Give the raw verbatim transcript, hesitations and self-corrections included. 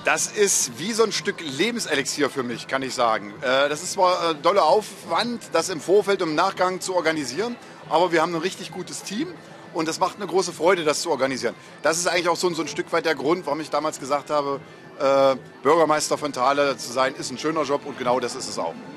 Das ist wie so ein Stück Lebenselixier für mich, kann ich sagen. Das ist zwar ein doller Aufwand, das im Vorfeld und im Nachgang zu organisieren, aber wir haben ein richtig gutes Team und es macht eine große Freude, das zu organisieren. Das ist eigentlich auch so, so ein Stück weit der Grund, warum ich damals gesagt habe, äh, Bürgermeister von Thale zu sein, ist ein schöner Job und genau das ist es auch.